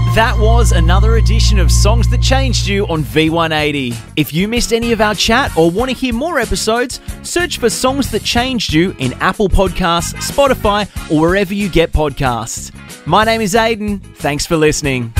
That was another edition of Songs That Changed You on V180. If you missed any of our chat or want to hear more episodes, search for Songs That Changed You in Apple Podcasts, Spotify, or wherever you get podcasts. My name is Aidan. Thanks for listening.